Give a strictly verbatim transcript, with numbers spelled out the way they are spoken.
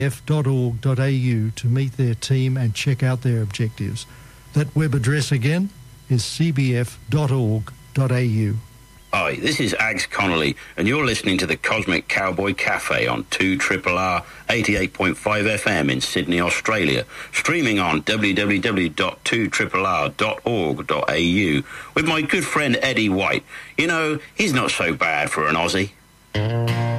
f dot org dot a u to meet their team and check out their objectives. That web address again is c b f dot org dot a u. Hi, this is Ags Connolly, and you're listening to the Cosmic Cowboy Cafe on two R R R eighty-eight point five F M in Sydney, Australia, streaming on w w w dot two R R R dot org dot a u with my good friend Eddie White. You know, he's not so bad for an Aussie.